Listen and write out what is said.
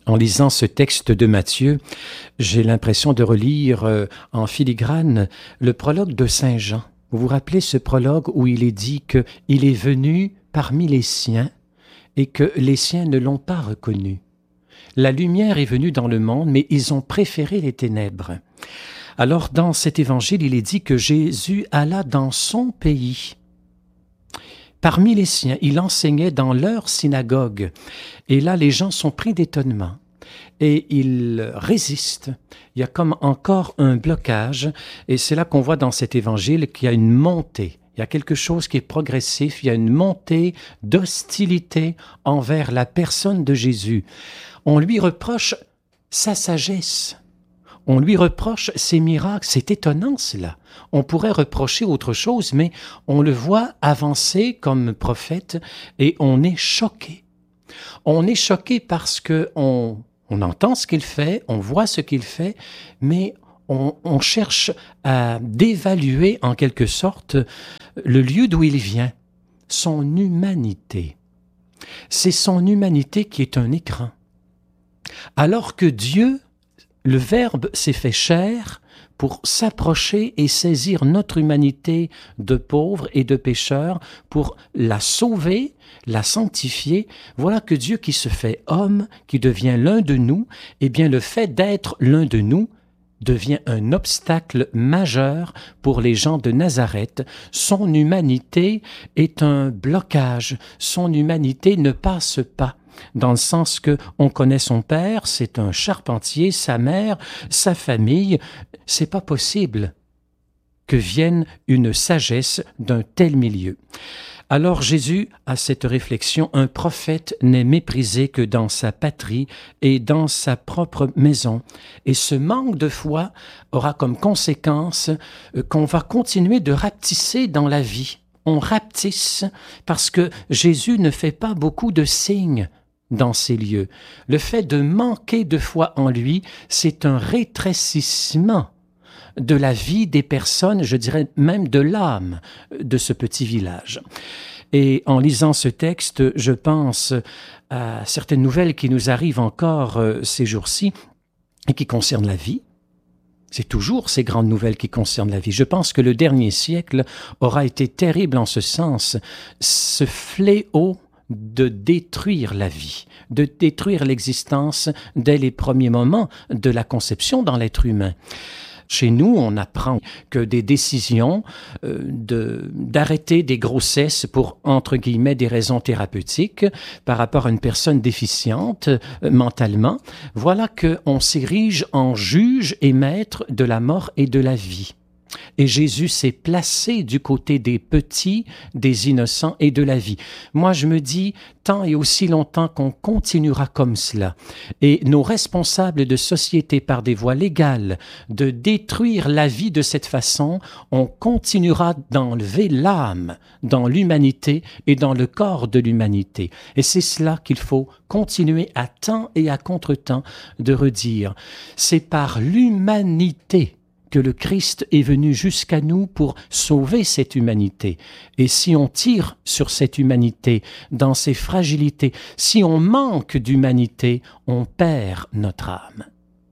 En lisant ce texte de Matthieu, j'ai l'impression de relire en filigrane le prologue de Saint Jean. Vous vous rappelez ce prologue où il est dit qu'il est venu parmi les siens et que les siens ne l'ont pas reconnu. La lumière est venue dans le monde, mais ils ont préféré les ténèbres. Alors dans cet évangile, il est dit que Jésus alla dans son pays. Parmi les siens, il enseignait dans leur synagogue. Et là, les gens sont pris d'étonnement. Et ils résistent. Il y a comme encore un blocage. Et c'est là qu'on voit dans cet évangile qu'il y a une montée. Il y a quelque chose qui est progressif. Il y a une montée d'hostilité envers la personne de Jésus. On lui reproche sa sagesse. On lui reproche ses miracles. C'est étonnant cela. On pourrait reprocher autre chose, mais on le voit avancer comme prophète et on est choqué. On est choqué parce que on entend ce qu'il fait, on voit ce qu'il fait, mais on cherche à dévaluer en quelque sorte le lieu d'où il vient, son humanité. C'est son humanité qui est un écran. Alors que Dieu, le Verbe s'est fait chair pour s'approcher et saisir notre humanité de pauvres et de pécheurs pour la sauver, la sanctifier. Voilà que Dieu qui se fait homme, qui devient l'un de nous, eh bien le fait d'être l'un de nous devient un obstacle majeur pour les gens de Nazareth. Son humanité est un blocage, son humanité ne passe pas. Dans le sens que on connaît son père, c'est un charpentier, sa mère, sa famille. C'est pas possible que vienne une sagesse d'un tel milieu. Alors Jésus a cette réflexion, un prophète n'est méprisé que dans sa patrie et dans sa propre maison. Et ce manque de foi aura comme conséquence qu'on va continuer de rapetisser dans la vie. On rapetisse parce que Jésus ne fait pas beaucoup de signes dans ces lieux. Le fait de manquer de foi en lui, c'est un rétrécissement de la vie des personnes, je dirais même de l'âme de ce petit village. Et en lisant ce texte, je pense à certaines nouvelles qui nous arrivent encore ces jours-ci et qui concernent la vie. C'est toujours ces grandes nouvelles qui concernent la vie. Je pense que le dernier siècle aura été terrible en ce sens. Ce fléau de détruire la vie, de détruire l'existence dès les premiers moments de la conception dans l'être humain. Chez nous, on apprend que des décisions d'arrêter des grossesses pour, entre guillemets, des raisons thérapeutiques par rapport à une personne déficiente mentalement, voilà qu'on s'érige en juge et maître de la mort et de la vie. Et Jésus s'est placé du côté des petits, des innocents et de la vie. Moi, je me dis, tant et aussi longtemps qu'on continuera comme cela, et nos responsables de société par des voies légales de détruire la vie de cette façon, on continuera d'enlever l'âme dans l'humanité et dans le corps de l'humanité. Et c'est cela qu'il faut continuer à temps et à contre-temps de redire. C'est par l'humanité que le Christ est venu jusqu'à nous pour sauver cette humanité. Et si on tire sur cette humanité, dans ses fragilités, si on manque d'humanité, on perd notre âme.